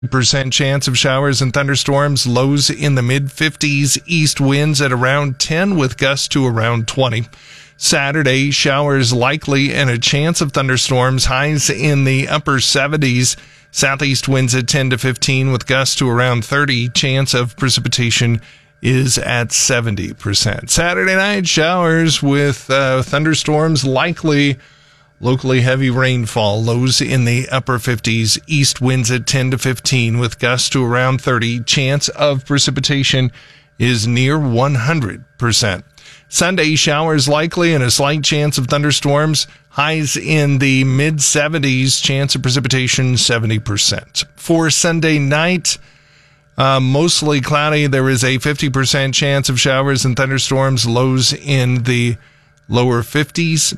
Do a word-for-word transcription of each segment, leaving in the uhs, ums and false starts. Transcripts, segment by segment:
percent chance of showers and thunderstorms, lows in the mid fifties, east winds at around ten with gusts to around twenty. Saturday, showers likely and a chance of thunderstorms, highs in the upper seventies, southeast winds at ten to fifteen with gusts to around thirty. Chance of precipitation is at seventy percent. Saturday night, showers with uh, thunderstorms likely. Locally heavy rainfall, lows in the upper fifties, east winds at ten to fifteen with gusts to around thirty. Chance of precipitation is near one hundred percent. Sunday, showers likely and a slight chance of thunderstorms, highs in the mid seventies, chance of precipitation seventy percent. For Sunday night, uh, mostly cloudy. There is a fifty percent chance of showers and thunderstorms, lows in the lower fifties.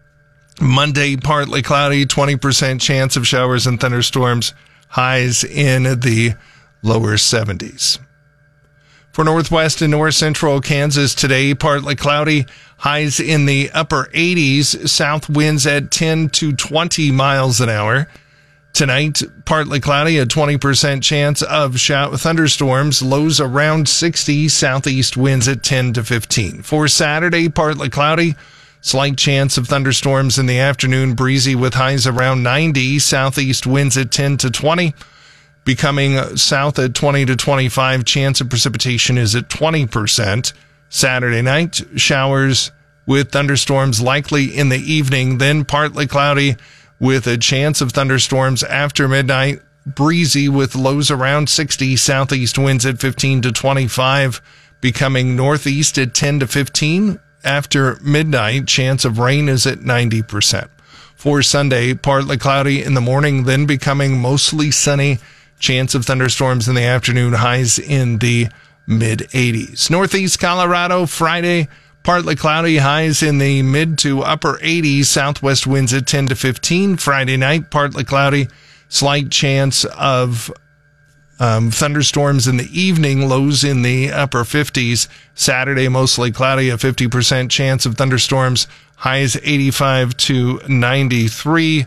Monday, partly cloudy, twenty percent chance of showers and thunderstorms, highs in the lower seventies. For northwest and north central Kansas today, partly cloudy, highs in the upper eighties, south winds at ten to twenty miles an hour. Tonight, partly cloudy, a twenty percent chance of shower, thunderstorms, lows around sixty, southeast winds at ten to fifteen. For Saturday, partly cloudy, slight chance of thunderstorms in the afternoon, breezy with highs around ninety, southeast winds at ten to twenty. Becoming south at twenty to twenty-five, chance of precipitation is at twenty percent. Saturday night, showers with thunderstorms likely in the evening, then partly cloudy with a chance of thunderstorms after midnight, breezy with lows around sixty, southeast winds at fifteen to twenty-five, becoming northeast at ten to fifteen. After midnight, chance of rain is at ninety percent. For Sunday, partly cloudy in the morning, then becoming mostly sunny. Chance of thunderstorms in the afternoon, highs in the mid eighties. Northeast Colorado, Friday, partly cloudy, highs in the mid to upper eighties. Southwest winds at ten to fifteen. Friday night, partly cloudy, slight chance of um, thunderstorms in the evening, lows in the upper fifties. Saturday, mostly cloudy, a fifty percent chance of thunderstorms, highs eighty-five to ninety-three.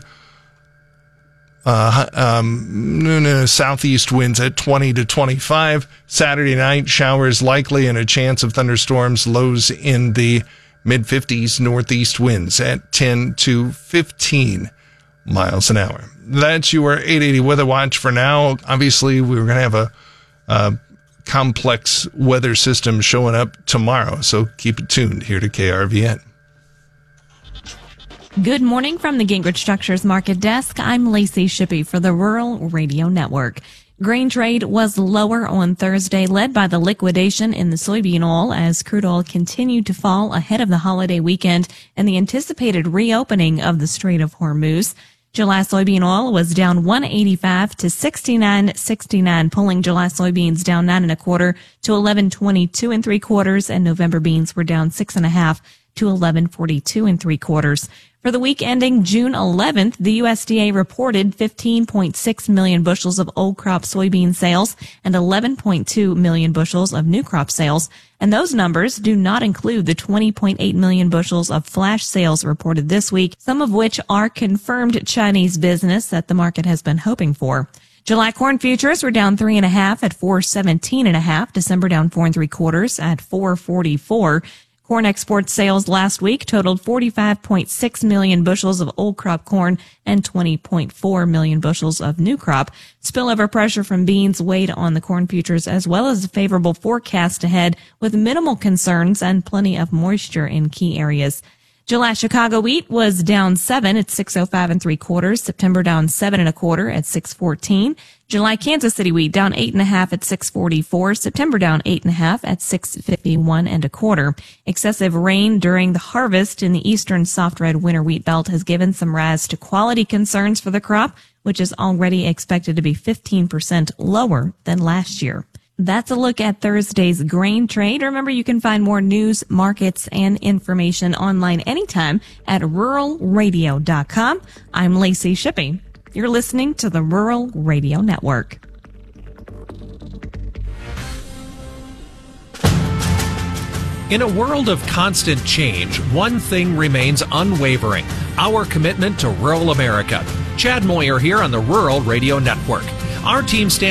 Uh, um, southeast winds at twenty to twenty-five. Saturday night, showers likely and a chance of thunderstorms, lows in the mid fifties, northeast winds at ten to fifteen miles an hour. That's your eight eighty Weather Watch for now. Obviously, we're going to have a, a complex weather system showing up tomorrow, so keep it tuned here to K R V N. Good morning from the Gingrich Structures Market Desk. I'm Lacey Shippey for the Rural Radio Network. Grain trade was lower on Thursday, led by the liquidation in the soybean oil as crude oil continued to fall ahead of the holiday weekend and the anticipated reopening of the Strait of Hormuz. July soybean oil was down one eighty-five to sixty-nine sixty-nine, pulling July soybeans down nine and a quarter to eleven twenty-two and three quarters, and November beans were down six and a half to eleven forty-two and three quarters. For the week ending June eleventh, the U S D A reported fifteen point six million bushels of old crop soybean sales and eleven point two million bushels of new crop sales. And those numbers do not include the twenty point eight million bushels of flash sales reported this week, some of which are confirmed Chinese business that the market has been hoping for. July corn futures were down three and a half at four seventeen and a half. December down four and three quarters at four forty-four. Corn export sales last week totaled forty-five point six million bushels of old crop corn and twenty point four million bushels of new crop. Spillover pressure from beans weighed on the corn futures, as well as a favorable forecast ahead with minimal concerns and plenty of moisture in key areas. July Chicago wheat was down seven at six oh five and three quarters. September down seven and a quarter at six fourteen. July Kansas City wheat down eight and a half at six forty-four. September down eight and a half at six fifty-one and a quarter. Excessive rain during the harvest in the eastern soft red winter wheat belt has given some rise to quality concerns for the crop, which is already expected to be fifteen percent lower than last year. That's a look at Thursday's grain trade. Remember, you can find more news, markets, and information online anytime at rural radio dot com. I'm Lacey Shippey. You're listening to the Rural Radio Network. In a world of constant change, one thing remains unwavering: our commitment to rural America. Chad Moyer here on the Rural Radio Network. Our team stands